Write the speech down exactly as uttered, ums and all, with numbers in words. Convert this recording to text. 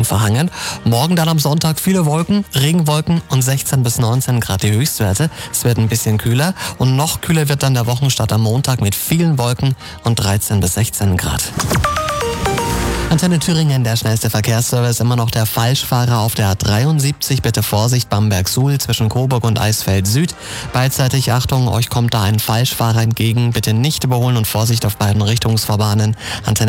verhangen. Morgen dann am Sonntag viele Wolken, Regenwolken und sechzehn bis neunzehn Grad die Höchstwerte. Es wird ein bisschen kühler und noch kühler wird dann der Wochenstart am Montag mit vielen Wolken und dreizehn bis sechzehn Grad. Antenne Thüringen, der schnellste Verkehrsservice, immer noch der Falschfahrer auf der A dreiundsiebzig. Bitte Vorsicht, Bamberg-Suhl zwischen Coburg und Eisfeld Süd. Beidseitig Achtung, euch kommt da ein Falschfahrer entgegen. Bitte nicht überholen und Vorsicht auf beiden Richtungsfahrbahnen. Antenne